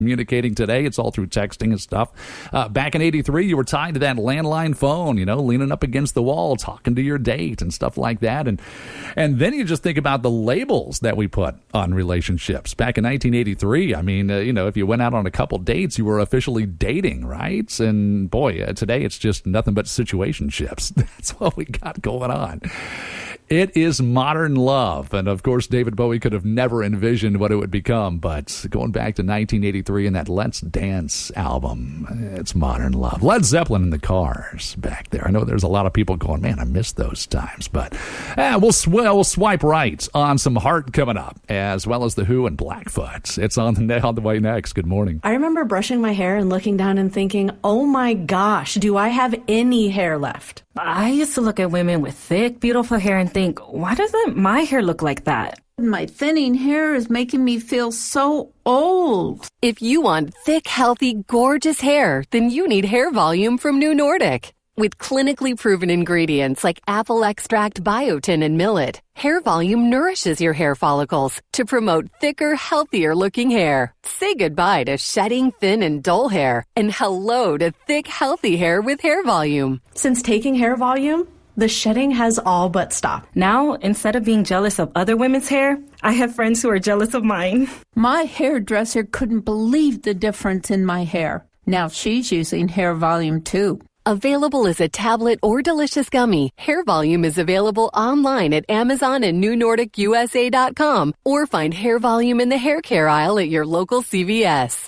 communicating today. It's all through texting and stuff. Back in 83, you were tied to that landline phone, leaning up against the wall, talking to your date and stuff like that. And then you just think about the labels that we put on relationships. Back in 1983, if you went out on a couple dates, you were officially dating, right? And boy, today it's just nothing but situationships. That's what we got going on. It is modern love. And of course, David Bowie could have never envisioned what it would become. But going back to 1983 and that Let's Dance album, it's modern love. Led Zeppelin and the Cars back there. I know there's a lot of people going, man, I miss those times. But we'll swipe right on some Heart coming up, as well as The Who and Blackfoot. It's on the way next. Good morning. I remember brushing my hair and looking down and thinking, oh my gosh, do I have any hair left? I used to look at women with thick, beautiful hair and think, why doesn't my hair look like that? My thinning hair is making me feel so old. If you want thick, healthy, gorgeous hair, then you need Hair Volume from New Nordic. With clinically proven ingredients like apple extract, biotin, and millet, Hair Volume nourishes your hair follicles to promote thicker, healthier-looking hair. Say goodbye to shedding, thin, and dull hair, and hello to thick, healthy hair with Hair Volume. Since taking Hair Volume, the shedding has all but stopped. Now, instead of being jealous of other women's hair, I have friends who are jealous of mine. My hairdresser couldn't believe the difference in my hair. Now she's using Hair Volume too. Available as a tablet or delicious gummy, Hair Volume is available online at Amazon and NewNordicUSA.com, or find Hair Volume in the hair care aisle at your local CVS.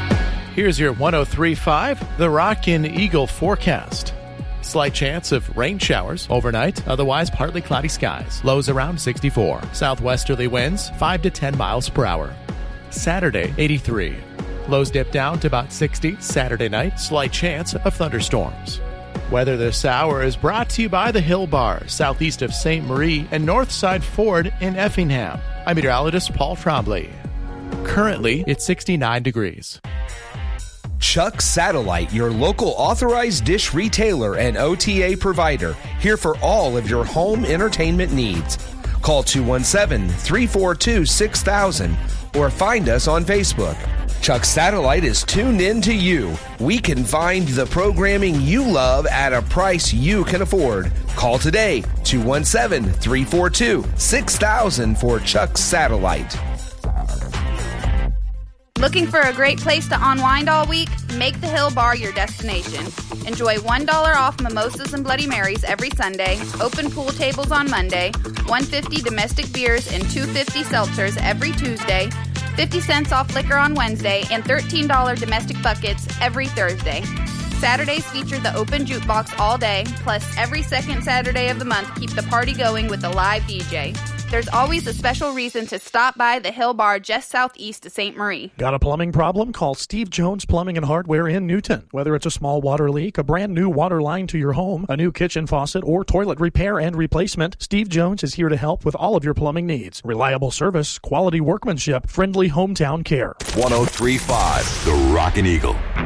Here's your 103.5 The Rockin' Eagle forecast. Slight chance of rain showers overnight, otherwise partly cloudy skies. Lows around 64. Southwesterly winds 5 to 10 miles per hour. Saturday, 83. Lows dip down to about 60 Saturday night. Slight chance of thunderstorms. Weather this hour is brought to you by the Hill Bar, southeast of St. Marie and Northside Ford in Effingham. I'm meteorologist Paul Trombley. Currently, it's 69 degrees. Chuck Satellite, your local authorized dish retailer and OTA provider, here for all of your home entertainment needs. Call 217-342-6000 or find us on Facebook. Chuck Satellite is tuned in to you. We can find the programming you love at a price you can afford. Call today, 217-342-6000 for Chuck Satellite. Looking for a great place to unwind all week? Make the Hill Bar your destination. Enjoy $1 off mimosas and Bloody Marys every Sunday, open pool tables on Monday, $1.50 domestic beers and $2.50 seltzers every Tuesday, 50 cents off liquor on Wednesday, and $13 domestic buckets every Thursday. Saturdays feature the open jukebox all day, plus every second Saturday of the month keep the party going with a live DJ. There's always a special reason to stop by the Hill Bar just southeast of St. Marie. Got a plumbing problem? Call Steve Jones Plumbing and Hardware in Newton. Whether it's a small water leak, a brand new water line to your home, a new kitchen faucet, or toilet repair and replacement, Steve Jones is here to help with all of your plumbing needs. Reliable service, quality workmanship, friendly hometown care. 103.5 The Rockin' Eagle.